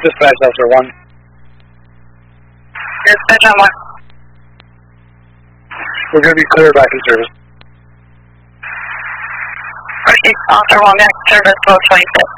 Dispatch Officer 1. Dispatch on 1. We're going to be clear back in service. Officer 1 back in service, 1226.